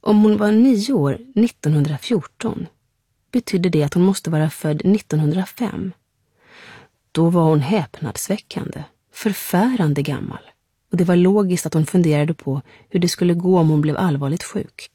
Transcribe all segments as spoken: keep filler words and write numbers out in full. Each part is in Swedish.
Om hon var nio år nittonhundrafjorton betydde det att hon måste vara född nittonhundrafem. Då var hon häpnadsväckande, förfärande gammal, och det var logiskt att hon funderade på hur det skulle gå om hon blev allvarligt sjuk.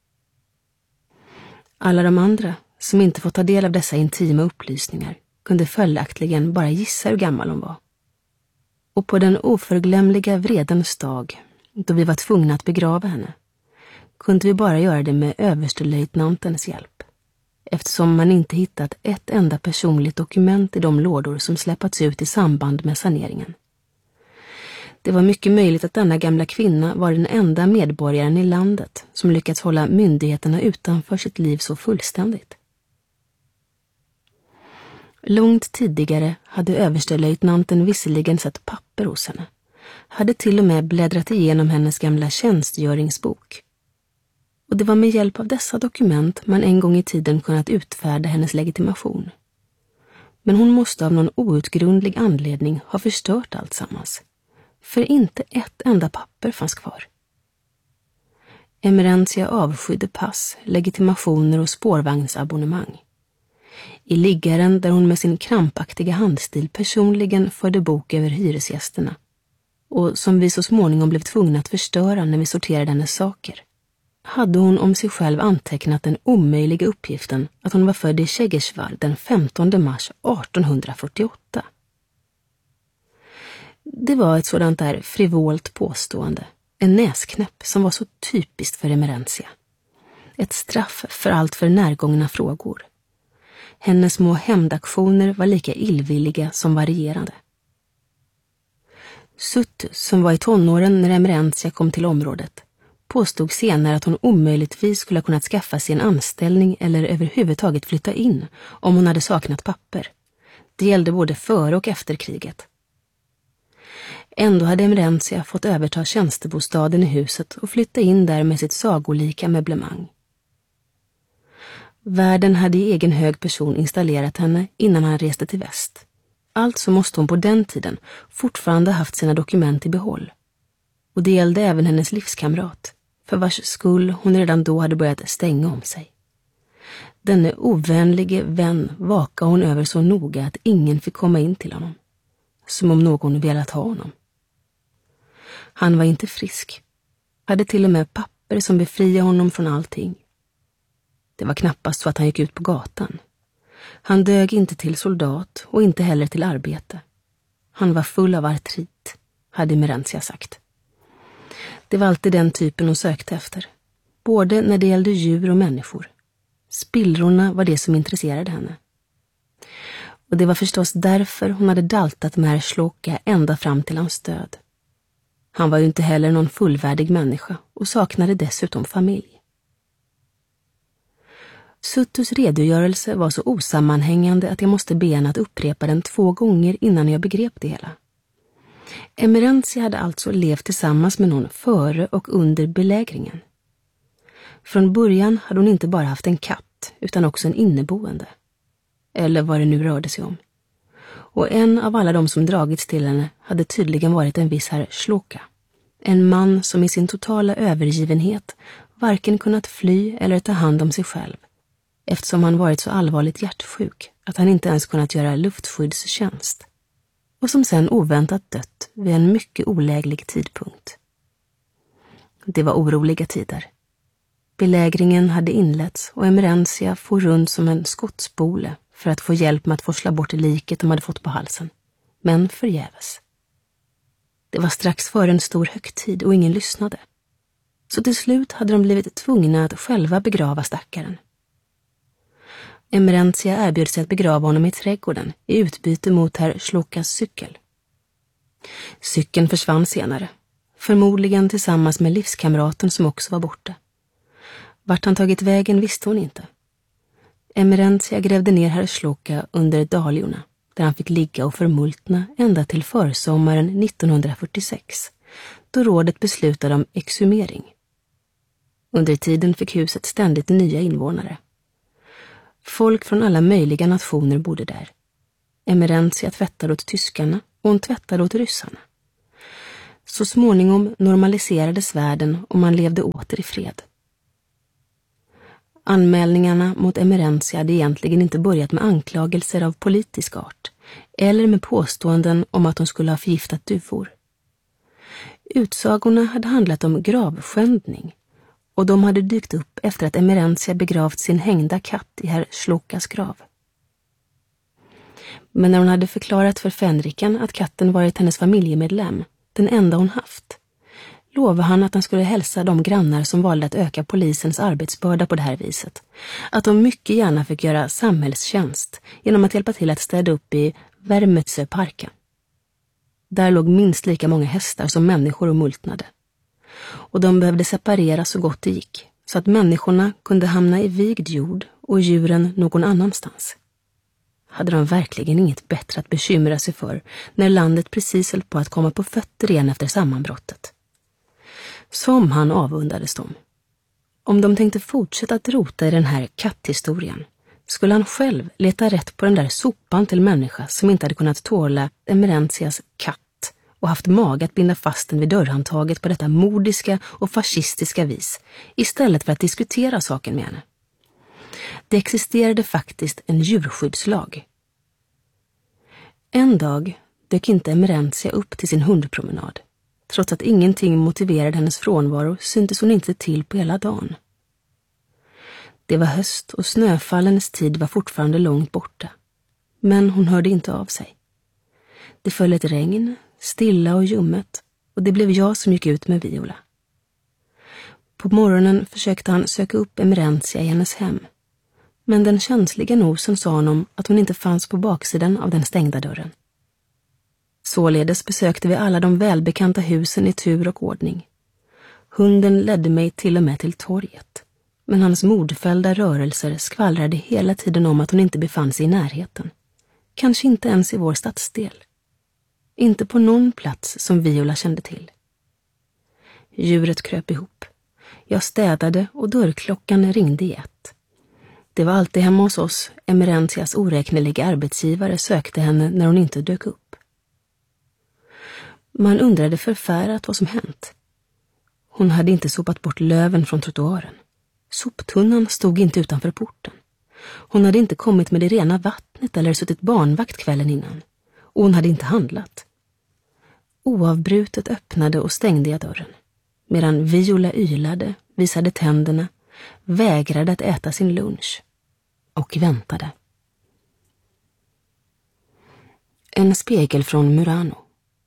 Alla de andra, som inte fått ta del av dessa intima upplysningar, kunde följaktligen bara gissa hur gammal hon var. Och på den oförglömliga vredens dag, då vi var tvungna att begrava henne, kunde vi bara göra det med överstelöjtnantens hjälp, eftersom man inte hittat ett enda personligt dokument i de lådor som släppats ut i samband med saneringen. Det var mycket möjligt att denna gamla kvinna var den enda medborgaren i landet som lyckats hålla myndigheterna utanför sitt liv så fullständigt. Långt tidigare hade överstelöjtnanten visserligen sett papper hos henne, hade till och med bläddrat igenom hennes gamla tjänstgöringsbok. Och det var med hjälp av dessa dokument man en gång i tiden kunnat utfärda hennes legitimation. Men hon måste av någon outgrundlig anledning ha förstört allt sammans. För inte ett enda papper fanns kvar. Emerentia avskydde pass, legitimationer och spårvagnsabonnemang. I liggaren där hon med sin krampaktiga handstil personligen förde bok över hyresgästerna, och som vi så småningom blev tvungna att förstöra när vi sorterade hennes saker, hade hon om sig själv antecknat den omöjliga uppgiften att hon var född i Tjegersvall den femtonde mars artonhundrafyrtioåtta. Det var ett sådant där frivolt påstående, en näsknäpp som var så typiskt för Emerentia. Ett straff för allt för närgångna frågor. Hennes små hämndaktioner var lika illvilliga som varierande. Suttus, som var i tonåren när Emerentia kom till området, påstod senare att hon omöjligtvis skulle ha kunnat skaffa sig en anställning eller överhuvudtaget flytta in om hon hade saknat papper. Det gällde både före och efter kriget. Ändå hade Emerentia fått överta tjänstebostaden i huset och flytta in där med sitt sagolika möblemang. Värden hade i egen hög person installerat henne innan han reste till väst. Alltså måste hon på den tiden fortfarande haft sina dokument i behåll. Och det gällde även hennes livskamrat, för vars skull hon redan då hade börjat stänga om sig. Denne ovänlige vän vakade hon över så noga att ingen fick komma in till honom, som om någon velat ha honom. Han var inte frisk, hade till och med papper som befriade honom från allting. Det var knappast så att han gick ut på gatan. Han dög inte till soldat och inte heller till arbete. Han var full av artrit, hade Emerentia sagt. Det var alltid den typen hon sökte efter, både när det gällde djur och människor. Spillrorna var det som intresserade henne. Och det var förstås därför hon hade daltat med herr Slåka ända fram till hans död. Han var ju inte heller någon fullvärdig människa och saknade dessutom familj. Suttus redogörelse var så osammanhängande att jag måste be henne att upprepa den två gånger innan jag begrep det hela. Emerentia hade alltså levt tillsammans med någon före och under belägringen. Från början hade hon inte bara haft en katt utan också en inneboende. Eller vad det nu rörde sig om. Och en av alla de som dragits till henne hade tydligen varit en viss herr Slåka. En man som i sin totala övergivenhet varken kunnat fly eller ta hand om sig själv, eftersom han varit så allvarligt hjärtsjuk att han inte ens kunnat göra luftskyddstjänst, och som sen oväntat dött vid en mycket oläglig tidpunkt. Det var oroliga tider. Belägringen hade inletts och Emerentia for runt som en skottspole för att få hjälp med att forsla bort liket de hade fått på halsen, men förgäves. Det var strax före en stor högtid och ingen lyssnade. Så till slut hade de blivit tvungna att själva begrava stackaren. Emerentia erbjöd sig att begrava honom i trädgården i utbyte mot herr Slåkas cykel. Cykeln försvann senare, förmodligen tillsammans med livskamraten som också var borta. Vart han tagit vägen visste hon inte. Emerentia grävde ner herr Slåka under daljorna, där han fick ligga och förmultna ända till försommaren nittonhundrafyrtiosex, då rådet beslutade om exhumering. Under tiden fick huset ständigt nya invånare. Folk från alla möjliga nationer bodde där. Emerentia tvättade åt tyskarna och hon tvättade åt ryssarna. Så småningom normaliserades världen och man levde åter i fred. Anmälningarna mot Emerentia hade egentligen inte börjat med anklagelser av politisk art eller med påståenden om att hon skulle ha förgiftat duvor. Utsagorna hade handlat om gravskändning och de hade dykt upp efter att Emerentia begravt sin hängda katt i herr Slokas grav. Men när hon hade förklarat för Fänriken att katten varit hennes familjemedlem, den enda hon haft, lovade han att han skulle hälsa de grannar som valde att öka polisens arbetsbörda på det här viset, att de mycket gärna fick göra samhällstjänst genom att hjälpa till att städa upp i Värmetsöparken. Där låg minst lika många hästar som människor och multnade. Och de behövde separeras så gott det gick, så att människorna kunde hamna i vigd jord och djuren någon annanstans. Hade de verkligen inget bättre att bekymra sig för när landet precis höll på att komma på fötter igen efter sammanbrottet? Som han avundades dem. Om de tänkte fortsätta att rota i den här katthistorien skulle han själv leta rätt på den där sopan till människa som inte hade kunnat tåla Emerentias katt och haft mag att binda fast den vid dörrhandtaget på detta modiska och fascistiska vis istället för att diskutera saken med henne. Det existerade faktiskt en djurskyddslag. En dag dök inte Emerentia upp till sin hundpromenad. Trots att ingenting motiverade hennes frånvaro syntes hon inte till på hela dagen. Det var höst och snöfallens tid var fortfarande långt borta. Men hon hörde inte av sig. Det föll ett regn, stilla och ljummet, och det blev jag som gick ut med Viola. På morgonen försökte han söka upp Emerentia i hennes hem. Men den känsliga nosen sa honom att hon inte fanns på baksidan av den stängda dörren. Således besökte vi alla de välbekanta husen i tur och ordning. Hunden ledde mig till och med till torget, men hans modfällda rörelser skvallrade hela tiden om att hon inte befann sig i närheten. Kanske inte ens i vår stadsdel. Inte på någon plats som Viola kände till. Djuret kröp ihop. Jag städade och dörrklockan ringde i ett. Det var alltid hemma hos oss Emerentias oräkneliga arbetsgivare sökte henne när hon inte dök upp. Man undrade förfärat vad som hänt. Hon hade inte sopat bort löven från trottoaren. Soptunnan stod inte utanför porten. Hon hade inte kommit med det rena vattnet eller suttit barnvakt kvällen innan. Och hon hade inte handlat. Oavbrutet öppnade och stängde jag dörren. Medan Viola ylade, visade tänderna, vägrade att äta sin lunch. Och väntade. En spegel från Murano.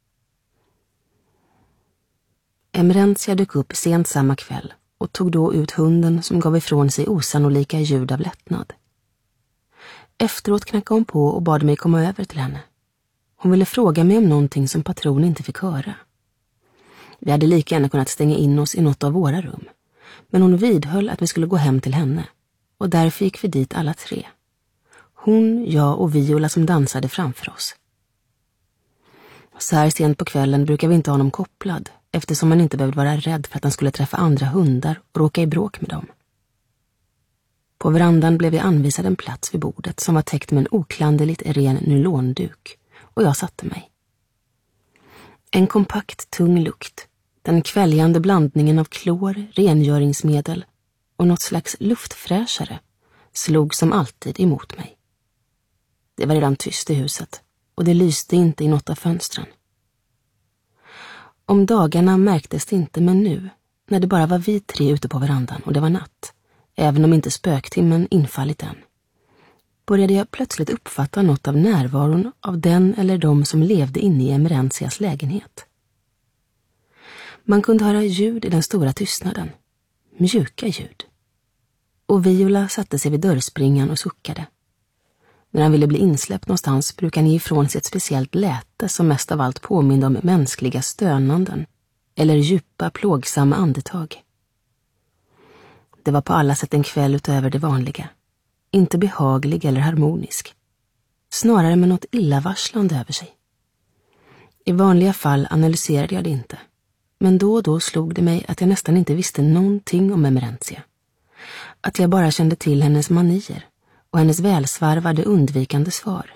Emerentia dök upp sent samma kväll och tog då ut hunden som gav ifrån sig osannolika ljud av lättnad. Efteråt knackade hon på och bad mig komma över till henne. Hon ville fråga mig om någonting som patron inte fick höra. Vi hade lika gärna kunnat stänga in oss i något av våra rum, men hon vidhöll att vi skulle gå hem till henne, och därför gick vi dit alla tre. Hon, jag och Viola som dansade framför oss. Så här sent på kvällen brukar vi inte ha honom kopplad, eftersom man inte behövde vara rädd för att han skulle träffa andra hundar och råka i bråk med dem. På verandan blev jag anvisad en plats vid bordet som var täckt med en oklanderligt ren nylonduk, och jag satte mig. En kompakt tung lukt, den kväljande blandningen av klor, rengöringsmedel och något slags luftfräschare, slog som alltid emot mig. Det var redan tyst i huset, och det lyste inte i något av fönstren. Om dagarna märktes det inte, men nu, när det bara var vi tre ute på verandan och det var natt, även om inte spöktimmen infallit än, började jag plötsligt uppfatta något av närvaron av den eller de som levde inne i Emerentias lägenhet. Man kunde höra ljud i den stora tystnaden, mjuka ljud. Och Viola satte sig vid dörrspringan och suckade. När han ville bli insläppt någonstans brukade han ge ifrån sig ett speciellt läte som mest av allt påminde om mänskliga stönanden eller djupa, plågsamma andetag. Det var på alla sätt en kväll utöver det vanliga. Inte behaglig eller harmonisk. Snarare med något illavarslande över sig. I vanliga fall analyserade jag det inte. Men då och då slog det mig att jag nästan inte visste någonting om Emerentia. Att jag bara kände till hennes manier och hennes välsvarvade undvikande svar.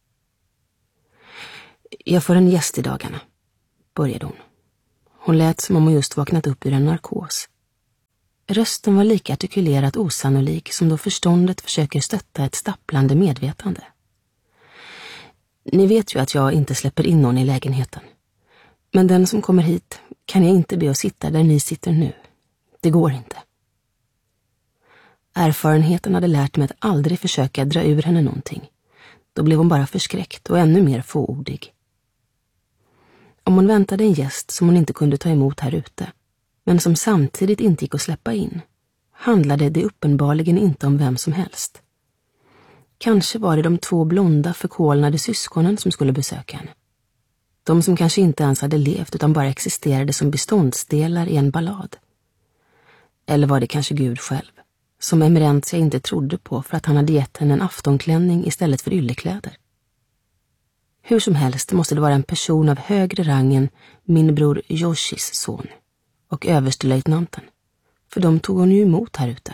Jag får en gäst i dagarna, började hon. Hon lät som om hon just vaknat upp ur en narkos. Rösten var lika artikulerat osannolik som då förståndet försöker stötta ett stapplande medvetande. Ni vet ju att jag inte släpper in någon i lägenheten. Men den som kommer hit kan jag inte be att sitta där ni sitter nu. Det går inte. Erfarenheten hade lärt mig att aldrig försöka dra ur henne någonting. Då blev hon bara förskräckt och ännu mer fåordig. Om hon väntade en gäst som hon inte kunde ta emot här ute, men som samtidigt inte gick att släppa in, handlade det uppenbarligen inte om vem som helst. Kanske var det de två blonda förkolnade syskonen som skulle besöka henne. De som kanske inte ens hade levt utan bara existerade som beståndsdelar i en ballad. Eller var det kanske Gud själv, som Emerentia inte trodde på för att han hade gett henne en aftonklänning istället för yllekläder. Hur som helst måste det vara en person av högre rang än min bror Yoshis son och överstelöjtnanten, för de tog hon ju emot här ute.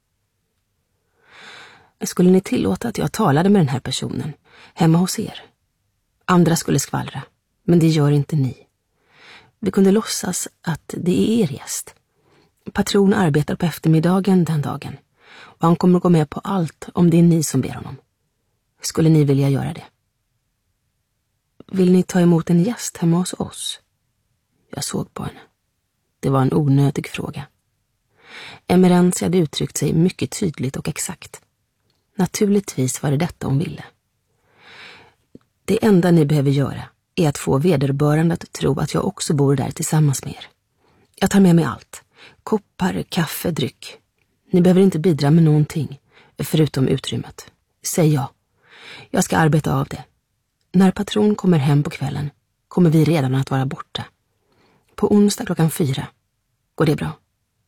Skulle ni tillåta att jag talade med den här personen hemma hos er? Andra skulle skvallra, men det gör inte ni. Vi kunde låtsas att det är er gäst. Patron arbetar på eftermiddagen den dagen och han kommer att gå med på allt om det är ni som ber honom. Skulle ni vilja göra det? Vill ni ta emot en gäst hemma hos oss? Jag såg på henne. Det var en onödig fråga. Emerentia hade uttryckt sig mycket tydligt och exakt. Naturligtvis var det detta hon ville. Det enda ni behöver göra är att få vederbörande att tro att jag också bor där tillsammans med er. Jag tar med mig allt. Koppar, kaffe, dryck. Ni behöver inte bidra med någonting, förutom utrymmet. Säg ja. Jag ska arbeta av det. När patron kommer hem på kvällen kommer vi redan att vara borta. På onsdag klockan fyra. Går det bra?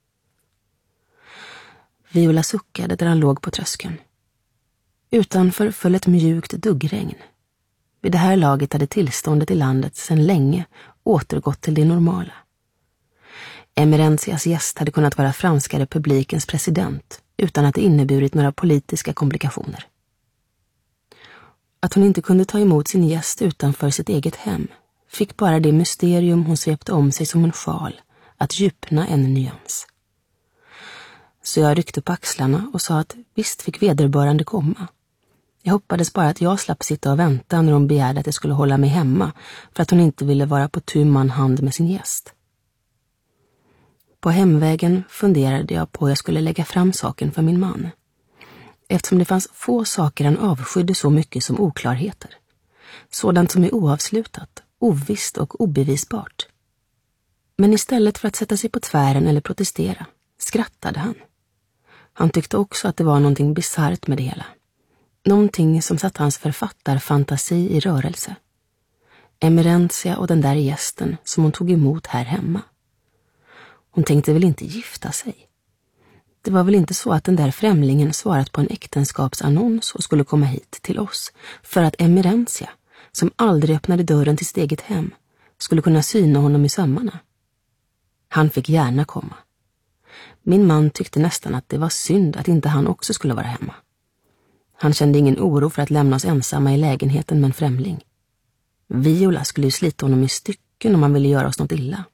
Viola suckade där han låg på tröskeln. Utanför föll ett mjukt duggregn. Vid det här laget hade tillståndet i landet sedan länge återgått till det normala. Emerentias gäst hade kunnat vara franska republikens president utan att det inneburit några politiska komplikationer. Att hon inte kunde ta emot sin gäst utanför sitt eget hem fick bara det mysterium hon svepte om sig som en sjal att djupna en nyans. Så jag ryckte på axlarna och sa att visst fick vederbörande komma. Jag hoppades bara att jag slapp sitta och vänta när hon begärde att jag skulle hålla mig hemma för att hon inte ville vara på tu man hand med sin gäst. På hemvägen funderade jag på hur jag skulle lägga fram saken för min man. Eftersom det fanns få saker han avskydde så mycket som oklarheter. Sådant som är oavslutat, ovisst och obevisbart. Men istället för att sätta sig på tvären eller protestera, skrattade han. Han tyckte också att det var någonting bisarrt med det hela. Någonting som satt hans författarfantasi i rörelse. Emerentia och den där gästen som hon tog emot här hemma. Hon tänkte väl inte gifta sig. Det var väl inte så att den där främlingen svarat på en äktenskapsannons och skulle komma hit till oss för att Emerentia, som aldrig öppnade dörren till sitt eget hem, skulle kunna syna honom i sömmarna. Han fick gärna komma. Min man tyckte nästan att det var synd att inte han också skulle vara hemma. Han kände ingen oro för att lämna oss ensamma i lägenheten med en främling. Viola skulle ju slita honom i stycken om han ville göra oss något illa.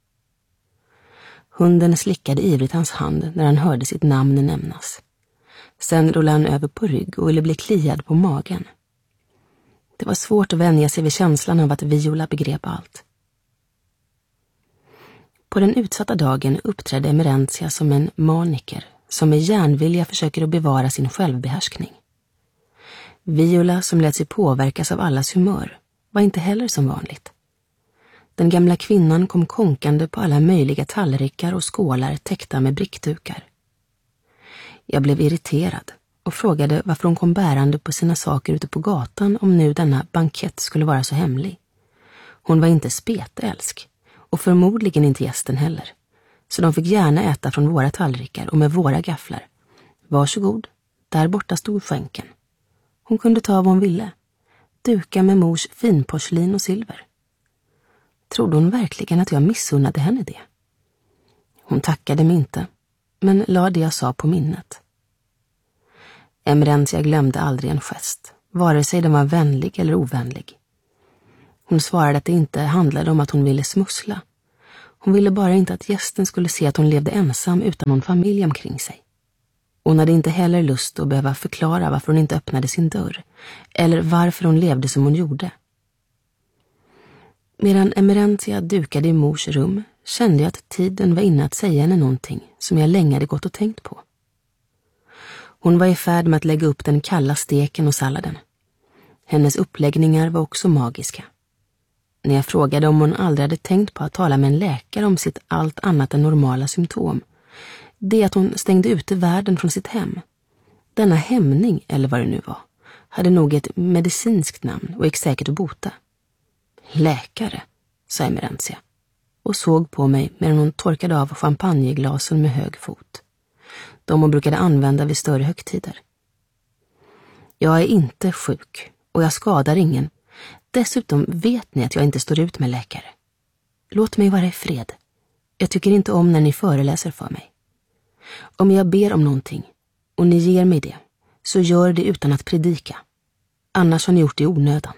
Hunden slickade ivrigt hans hand när han hörde sitt namn nämnas. Sen rullade han över på rygg och ville bli kliad på magen. Det var svårt att vänja sig vid känslan av att Viola begrep allt. På den utsatta dagen uppträdde Emerentia som en maniker som med järnvilja försöker att bevara sin självbehärskning. Viola, som lät sig påverkas av allas humör, var inte heller som vanligt. Den gamla kvinnan kom konkande på alla möjliga tallrikar och skålar täckta med brickdukar. Jag blev irriterad och frågade varför hon kom bärande på sina saker ute på gatan om nu denna bankett skulle vara så hemlig. Hon var inte spetälsk och förmodligen inte gästen heller, så de fick gärna äta från våra tallrikar och med våra gafflar. Varsågod, där borta stod skänken. Hon kunde ta vad hon ville, duka med mors finporslin och silver. Trodde hon verkligen att jag missunnade henne det? Hon tackade mig inte, men la det jag sa på minnet. Emerentia glömde aldrig en gest, vare sig den var vänlig eller ovänlig. Hon svarade att det inte handlade om att hon ville smussla. Hon ville bara inte att gästen skulle se att hon levde ensam utan någon familj omkring sig. Hon hade inte heller lust att behöva förklara varför hon inte öppnade sin dörr, eller varför hon levde som hon gjorde. Medan Emerentia dukade i mors rum kände jag att tiden var inne att säga henne någonting som jag länge hade gått och tänkt på. Hon var i färd med att lägga upp den kalla steken och salladen. Hennes uppläggningar var också magiska. När jag frågade om hon aldrig hade tänkt på att tala med en läkare om sitt allt annat än normala symptom, det att hon stängde ute världen från sitt hem. Denna hämning, eller vad det nu var, hade nog ett medicinskt namn och gick säkert att bota. Läkare, sa Emerentia och såg på mig medan hon torkade av champagneglasen med hög fot. De hon brukade använda vid större högtider. Jag är inte sjuk och jag skadar ingen. Dessutom vet ni att jag inte står ut med läkare. Låt mig vara i fred. Jag tycker inte om när ni föreläser för mig. Om jag ber om någonting och ni ger mig det, så gör det utan att predika. Annars har ni gjort det i onödan.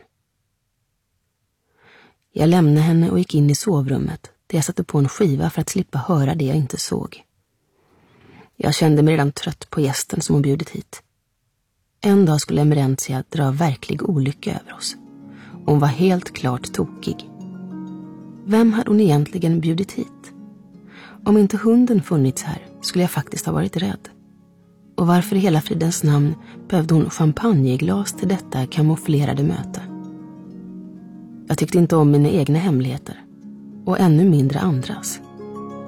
Jag lämnade henne och gick in i sovrummet där jag satte på en skiva för att slippa höra det jag inte såg. Jag kände mig redan trött på gästen som hon bjudit hit. En dag skulle Emerentia dra verklig olycka över oss. Hon var helt klart tokig. Vem hade hon egentligen bjudit hit? Om inte hunden funnits här skulle jag faktiskt ha varit rädd. Och varför i hela fridens namn behövde hon champagneglas till detta kamouflerade möte? Jag tyckte inte om mina egna hemligheter och ännu mindre andras.